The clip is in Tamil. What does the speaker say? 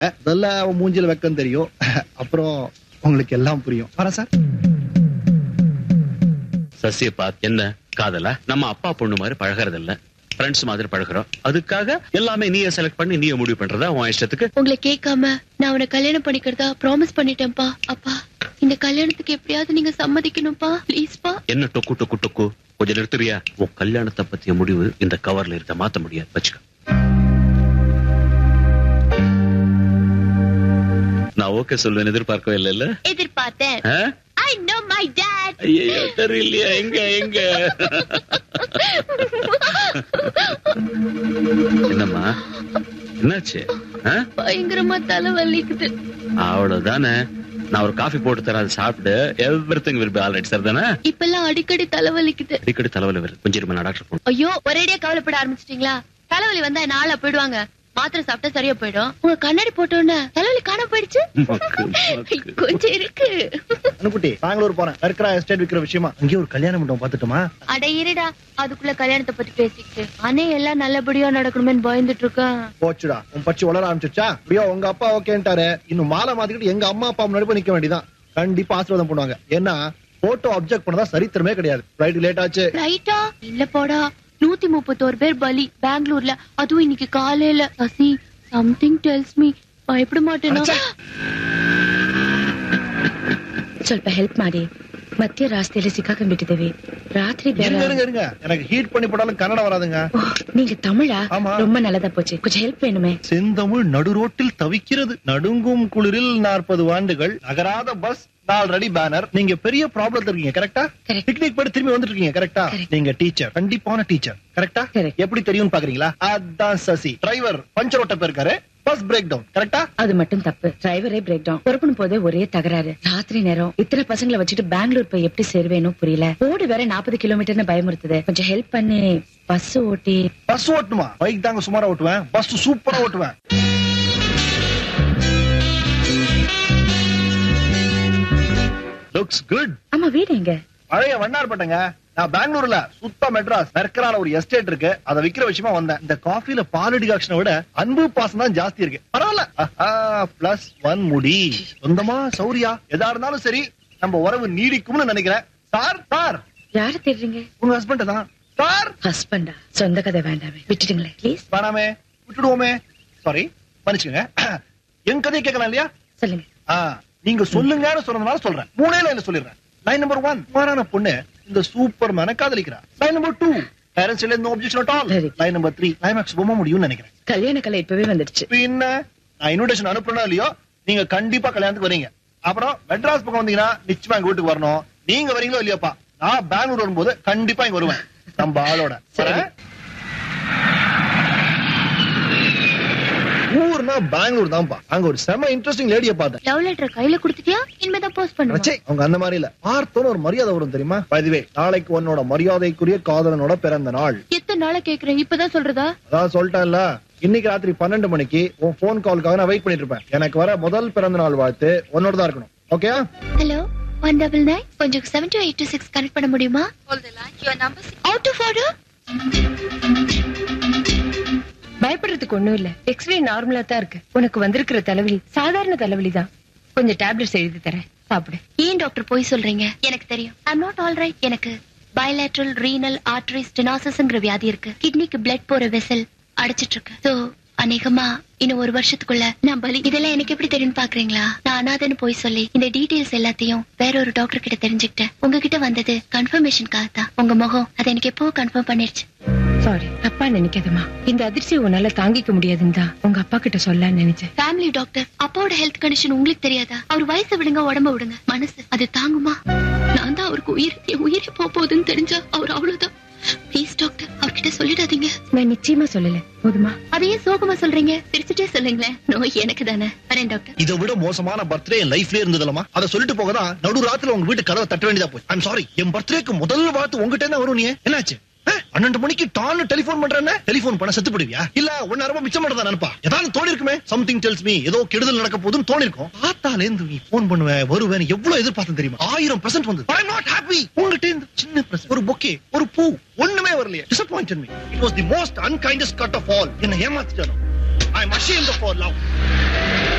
முதல்ல மூஞ்சில வெக்கம் தெரியும், அப்புறம் உங்களுக்கு எல்லாம் புரியும். வரேன் சார். சசிய பாத் என்ன காதலா? நம்ம அப்பா பொண்ணு மாதிரி பழகிறது இல்ல, ஃப்ரெண்ட்ஸ் மாதிரி பழகுறோம். அதுக்காக எல்லாமே நீயே செலக்ட் பண்ணி நீயே முடிவு பண்றதா உன் இஷ்டத்துக்கு? உங்களை கேட்காம நான் அவனை கல்யாணம் பண்ணிக்கிறதா ப்ராமிஸ் பண்ணிட்டேன்ப்பா. அப்பா, இந்த கல்யாணத்துக்கு எப்படியாவது நீங்க சம்மதிக்கணும்ப்பா, ப்ளீஸ்ப்பா. என்ன டொக்கு டொக்கு டொக்கு? கொஞ்சம் நிறுத்துறியா? உன் கல்யாணத்தை பத்திய முடிவு இந்த கவர்ல இருக்க மாத்த முடியாது, வச்சுக்க. நான் ஓகே சொல்வேன் எதிர்பார்க்கவே இல்ல. எதிர்பார்த்தேன். I know my dad. ஐயோ, தெரியலையா? எங்க எங்க என்னம்மா என்னாச்சு? பயங்கரமா தலை வலிக்குது. அவ்வளவுதானே, நான் ஒரு காஃபி போட்டு தரேன், அதை சாப்பிட்டு everything will be all right. Sir தானே? இப்பெல்லாம் அடிக்கடி தலைவலிக்குது. அடிக்கடி தலைவலி வருது, கொஞ்சம் இருமா, நான் டாக்டர் போன். ஐயோ, ஒரேடியா கவலைப்பட ஆரம்பிச்சிட்டீங்களா? தலைவலி வந்தா என்ன ஆளா போயிடுவாங்க, மாத்திரை சாப்பிட்டா சரியா போயிடும். உங்க கண்ணாடி போட்டோன்னு தலைவலி காண போயிடுச்சு. கொஞ்சம் இருக்கு. அனுக்குட்டி, பெங்களூர் போறேன், நர்க்கரா எஸ்டேட் விக்கிற விஷயமா. அங்கே ஒரு கல்யாண மண்டபம் பாத்துட்டுமா? அட இருடா, அதுக்குள்ள கல்யாணத்தை பத்தி பேசிக்கிட்டு. அண்ணே எல்லாம் நல்லபடியா நடக்கணுமேன்னு பயந்துட்டு இருக்கேன். போச்சுடா, உன் பச்சி வளர ஆரம்பிச்சிச்சா? அப்படியோ உங்க அப்பா ஓகேன்ட்டாரு, இன்னும் மாலை மாத்திக்கிட்டு எங்க அம்மா அப்பா முன்னாடி போய் நிக்க வேண்டியதான். கண்டிப்பா ஆசீர்வாதம் பண்ணுவாங்க. ஏன்னா போட்டோ அப்செக்ட் பண்ணதா சரித்திரமே கிடையாது. ஃளைட் லேட் ஆச்சு. ரைட்டா? இல்ல போடா, 131 பேர் பலி பெங்களூர்ல, அதுவும் இன்னைக்கு காலையில. சசி, something tells me பயப்பட மாட்டேனா? ಸ್ವಲ್ಪ ಹೆಲ್ಪ್ ಮಾಡಿ, ಮಧ್ಯ ರಾಸ್ತೆಯಲ್ಲಿ ಸಿಕ್ಕಾಕೊಂಡ್ಬಿಟ್ಟಿದ್ದೇವೆ. ರಾತ್ರಿ இருங்க, எனக்கு ஹீட் பண்ணி போட்டாலும் கன்னடம் வராதுங்க. நீங்க தமிழா? ரொம்ப நல்லதா போச்சு. கொஞ்சம் ஹெல்ப் வேணுமே. செந்தமிழ் நடுரோட்டில் தவிக்கிறது, நடுங்கும் குளிரில் 40 ஆண்டுகள், நகராத பஸ், 4 அடி பேனர். நீங்க பெரிய ப்ராப்ளம் இருக்கீங்க, கரெக்டா? பிக்னிக் போய் திரும்பி வந்துட்டு இருக்கீங்க, கரெக்டா? நீங்க டீச்சர், கண்டிப்பான டீச்சர், கரெக்டா? எப்படி தெரியும் பாக்குறீங்களா? அதான் சசி. டிரைவர் பஞ்சர் ஓட்ட போயிருக்காரு, பஸ் பிரேக் டவுன், கரெக்டா? அது மட்டும் தப்பு. டிரைவரே பிரேக் டவுன். பொறுப்புன்னு போதே ஒரே தகராறு. ராத்திரி நேரம் இத்தனை பசங்களை வச்சுட்டு பெங்களூர் போய் எப்படி சேருவேனோ புரியல. ஓடு வேற 40 கிலோமீட்டர்னு பயமுறுத்துது. கொஞ்சம் ஹெல்ப் பண்ணி பஸ் ஓட்டி. பஸ் ஓட்டுமா? பைக் தாங்க சுமாரா ஓட்டுவேன், பஸ் சூப்பரா ஓட்டுவேன். Looks good. ஆமா, வீடு எங்க? பழைய வண்ணார்பேட்டைங்க. நான் பெங்களூர்ல சுத்த மெட்ராஸ் நர்க்கரால ஒரு எஸ்டேட் இருக்கு, அதை விக்கிற விஷயமா வந்தேன். இந்த காஃபில பால் டிகாக்ஷனை விட அன்பு பாசம் தான் ஜாஸ்தி இருக்கு. பரவாயில்ல. +1 முடி. சொந்தமா சௌரியா எதா இருந்தாலும் சரி, நம்ம உறவு நீடிக்கும்னு நினைக்கிறேன். சார் யார தேடுறீங்க? உங்க ஹஸ்பண்ட் தான் சார். ஹஸ்பண்டா? சொந்த கதை வேண்டாமே, விட்டுடுங்களேன் ப்ளீஸ். வேணாமே, விட்டுடுவோமே. சாரி, மன்னிச்சுங்க. என் கதையை கேட்கலாம் இல்லையா? சொல்லுங்க. நீங்க சொல்லுங்கன்னு சொன்னதுனால சொல்றேன். 3 லைன்ல சொல்லிடுறேன். லைன் நம்பர் 1, மாறான பொண்ணு இந்த சூப்பர் மேன காதலிக்கிறா. லைன் நம்பர் 2, பேரண்ட்ஸ் இல்ல, no objection at all. Line number 3, climax ரொம்ப முடியும்னு நினைக்கிறேன். கல்யாண கலை இப்பவே வந்துடுச்சு. பின்ன நான் இன்விடேஷன் அனுப்புறேனா இல்லையோ, நீங்க கண்டிப்பா கல்யாணத்துக்கு வரீங்க. அப்புறம் மெட்ராஸ் பக்கம் வந்தீங்கன்னா நிச்சயமா எங்க வீட்டுக்கு வரணும். நீங்க வரீங்களோ இல்லையாப்பா, நான் பெங்களூர் வரும்போது கண்டிப்பா இங்க வருவேன், நம்ம ஆளோட. ஊர்னா பெங்களூர் தான்ப்பா. அங்க ஒரு செம இன்ட்ரெஸ்டிங் லேடியை பார்த்தேன். லவ் லெட்டர் கையில கொடுத்துட்டியா? இனிமேதான் போஸ்ட் பண்ணுவேன். அவங்க அந்த மாதிரி இல்ல, பார்த்தோன்னு ஒரு மரியாதை வரும் தெரியுமா? பை தி வே, நாளைக்கு உன்னோட மரியாதைக்குரிய காதலனோட பிறந்த நாள். எத்தனை நாளா கேக்குறேன், இப்பதான் சொல்றதா? அதான் சொல்லிட்டேன்ல, இன்னைக்கு ராத்திரி 12 மணிக்கு உன் போன் காலுக்காக நான் வெயிட் பண்ணிட்டு இருப்பேன். எனக்கு வர முதல் பிறந்த நாள் வாழ்த்து உன்னோட தான் இருக்கணும். ஓகே? ஹலோ 199, கொஞ்சம் 72826 கனெக்ட் பண்ண முடியுமா? Hold the line. Your number is out of order. பயப்படுறதுக்கு ஒண்ணும் இல்ல. எக்ஸ்ரே நார்மலா தான் இருக்கு. உனக்கு வந்திருக்கிற தலைவலி சாதாரண தலைவலி தான். கொஞ்சம் டேப்லெட்ஸ் எழுதி தரேன், சாப்பிடு. ஏன் டாக்டர் போய் சொல்றீங்க? எனக்கு தெரியும். I'm not all right. எனக்கு bilateral renal artery stenosis-ங்கிற வியாதி இருக்கு. கிட்னிக்கு பிளட் போற வெசல் அடைச்சிட்டு இருக்கு. சோ அநேகமா இன்னும் 1 வருஷத்துக்குள்ள நான் பலி. இதெல்லாம் எனக்கு எப்படி தெரியும் பாக்குறீங்களா? நான் அனாதன்னு போய் சொல்லி இந்த டீடைல்ஸ் எல்லாத்தையும் வேற ஒரு டாக்டர் கிட்ட தெரிஞ்சுக்கிட்டேன். உங்ககிட்ட வந்தது கன்ஃபர்மேஷனுக்காக தான். உங்க முகம் அதை எனக்கு எப்போ கன்ஃபார்ம் பண்ணிருச்சு. சாரி, அப்பா நினைக்காதமா. இந்த அதிர்ச்சியை உன்னால தாங்கிக்க முடியாதுன்னு தான் உங்க அப்பா கிட்ட சொல்ல நினைச்சேன். ஃபேமிலி டாக்டர், அப்பாவோட ஹெல்த் கண்டிஷன் உங்களுக்கு தெரியாதா? அவர் வயசை விடுங்க, உடம்ப விடுங்க, மனசு அது தாங்குமா? நான் தான் அவருக்கு என் உயிரே போகுதுன்னு தெரிஞ்சா அவர் அவ்வளவுதான். ப்ளீஸ் டாக்டர், அவர்கிட்ட சொல்லிடாதீங்க. நான் நிச்சயமா சொல்லல, போதுமா? அதையே சோகமா சொல்றீங்க, சிரிச்சுட்டே சொல்லுங்களேன். நோய் எனக்கு தானே. வரேன் டாக்டர். இதை விட மோசமான பர்த்டே என் லைஃப்லயே இருந்ததுலமா. அதை சொல்லிட்டு போகதான் நடு ராத்திரில உங்க வீட்டு கதவை தட்ட வேண்டியதா போய். ஐம் சாரி, என் பர்த்டேக்கு முதல் வாழ்த்து உங்ககிட்ட தான் வரும். நீ என்னாச்சு? 12 மணிக்கு டான்னு டெலிபோன் பண்றேன்னு டெலிபோன் பண்ண செத்து போடுவியா? இல்ல 1 நேரமா மிச்சம் பண்றதா நினைப்பா? ஏதாவது தோணி இருக்குமே. சம்திங் டெல்ஸ் மீ ஏதோ கெடுதல் நடக்க போதுன்னு தோணி இருக்கும். பார்த்தாலே நீ போன் பண்ணுவேன் வருவேன் எவ்வளவு எதிர்பார்த்தேன் தெரியுமா? 1000% வந்து. I'm not happy. உங்ககிட்ட இருந்து சின்ன பிரச்சனை, ஒரு பொக்கே, ஒரு பூ, ஒண்ணுமே வரலையே. Disappointed me. It was the most unkindest cut of all. என்ன ஏமாத்திட்டானோ. I'm ashamed of our love.